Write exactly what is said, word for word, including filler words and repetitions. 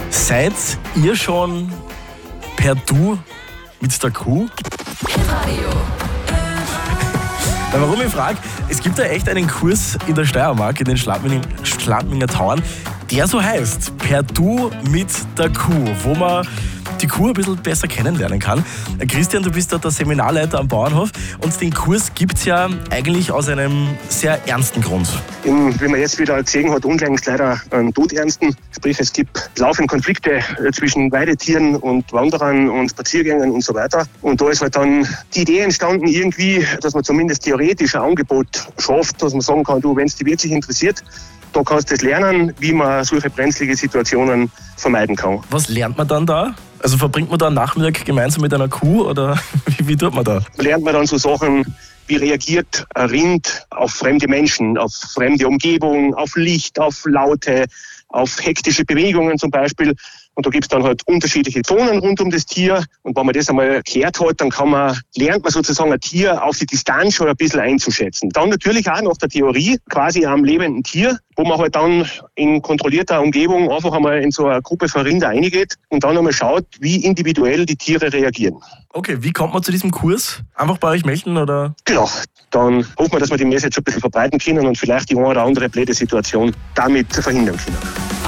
Seid ihr schon per Du mit der Kuh? Na, warum ich frage, es gibt ja echt einen Kurs in der Steiermark, in den Schladminger, Schladminger Tauern, der so heißt, per Du mit der Kuh, wo man die Kuh ein bisschen besser kennenlernen kann. Christian, du bist da der Seminarleiter am Bauernhof und den Kurs gibt es ja eigentlich aus einem sehr ernsten Grund. Wie man jetzt wieder gesehen hat, unlängst leider einen todernsten. Sprich, es gibt laufende Konflikte zwischen Weidetieren und Wanderern und Spaziergängern und so weiter. Und da ist halt dann die Idee entstanden irgendwie, dass man zumindest theoretisch ein Angebot schafft, dass man sagen kann, du, wenn es dich wirklich interessiert, da kannst du es lernen, wie man solche brenzlige Situationen vermeiden kann. Was lernt man dann da? Also verbringt man da einen Nachmittag gemeinsam mit einer Kuh oder wie, wie tut man da? Lernt man dann so Sachen, wie reagiert ein Rind auf fremde Menschen, auf fremde Umgebung, auf Licht, auf Laute, auf hektische Bewegungen zum Beispiel. Und da gibt es dann halt unterschiedliche Zonen rund um das Tier. Und wenn man das einmal gehört hat, dann kann man, lernt man sozusagen ein Tier auf die Distanz schon ein bisschen einzuschätzen. Dann natürlich auch nach der Theorie, quasi am lebenden Tier, wo man halt dann in kontrollierter Umgebung einfach einmal in so eine Gruppe von Rinder reingeht und dann einmal schaut, wie individuell die Tiere reagieren. Okay, wie kommt man zu diesem Kurs? Einfach bei euch melden oder? Genau, dann hoffen wir, dass wir die Message ein bisschen verbreiten können und vielleicht die eine oder andere blöde Situation damit verhindern können.